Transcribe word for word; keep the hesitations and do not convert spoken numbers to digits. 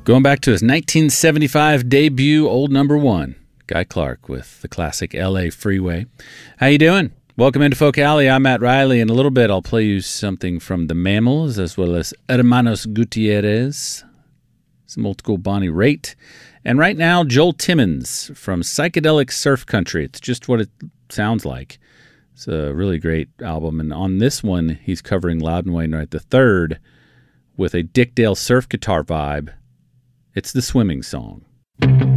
Going back to his nineteen seventy-five debut, Old Number One, Guy Clark with the classic L A Freeway. How you doing? Welcome into Folk Alley. I'm Matt Riley. In a little bit, I'll play you something from the Mammals as well as Hermanos Gutierrez, some old school Bonnie Raitt, and right now, Joel Timmons from Psychedelic Surf Country. It's just what it sounds like. It's a really great album, and on this one, he's covering Loudon Wainwright the third with a Dick Dale surf guitar vibe. It's the Swimming Song.